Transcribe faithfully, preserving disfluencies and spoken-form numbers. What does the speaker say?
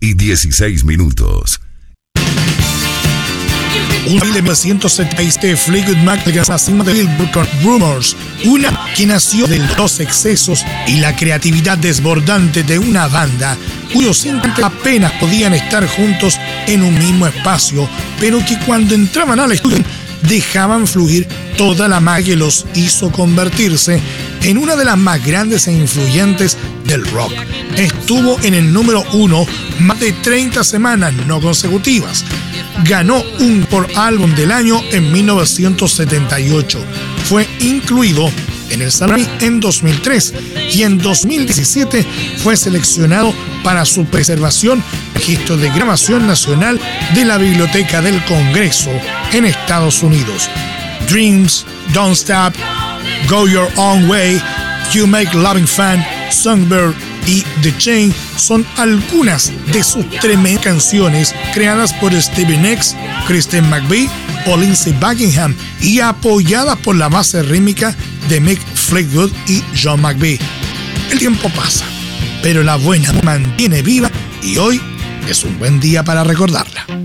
y dieciséis minutos. En mil novecientos setenta y siete, Fleetwood Mac alcanzó la cima de Billboard con Rumors, una que nació de los excesos y la creatividad desbordante de una banda cuyos integrantes apenas podían estar juntos en un mismo espacio, pero que cuando entraban al estudio dejaban fluir toda la magia que los hizo convertirse en una de las más grandes e influyentes del rock. Estuvo en el número uno más de treinta semanas no consecutivas. Ganó un por álbum del año en mil novecientos setenta y ocho. Fue incluido en el Grammy en dos mil tres y en dos mil diecisiete fue seleccionado para su preservación registro de grabación nacional de la Biblioteca del Congreso en Estados Unidos. Dreams, Don't Stop, Go Your Own Way, You Make Loving Fun, Songbird y The Chain son algunas de sus tremendas canciones creadas por Stevie Nicks, Kristen McVie o Lindsey Buckingham y apoyadas por la base rítmica de Mick Fleetwood y John McVie. El tiempo pasa, pero la buena mantiene viva y hoy es un buen día para recordarla.